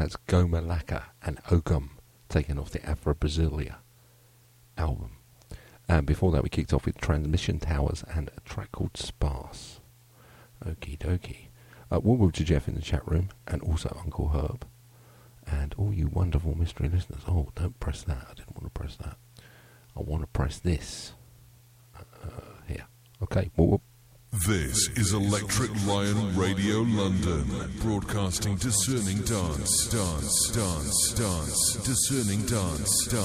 That's Goma Laka and Okum, taken off the Afro Brasilia album. And before that we kicked off with Transmission Towers and a track called Sparse. Okie dokie. Welcome to Jeff in the chat room, and also Uncle Herb. And all you wonderful mystery listeners. Oh, don't press that. I didn't want to press that. I want to press this. Here. Okay. This is Electric Lion Radio London, broadcasting discerning dance, discerning dance.